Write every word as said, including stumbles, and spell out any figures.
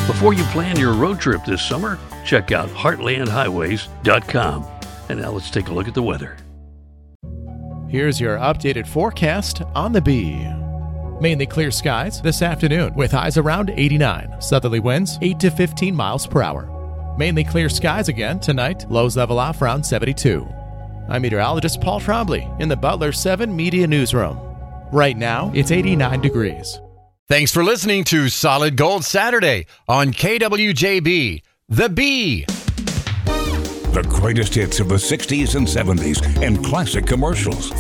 Before you plan your road trip this summer, check out heartland highways dot com. And now let's take a look at the weather. Here's your updated forecast on the Bee. Mainly clear skies this afternoon with highs around eighty-nine. Southerly winds eight to fifteen miles per hour. Mainly clear skies again tonight. Lows level off around seventy-two. I'm meteorologist Paul Trombley in the Butler seven Media Newsroom. Right now, it's eighty-nine degrees. Thanks for listening to Solid Gold Saturday on K W J B, The Bee. The greatest hits of the sixties and seventies and classic commercials.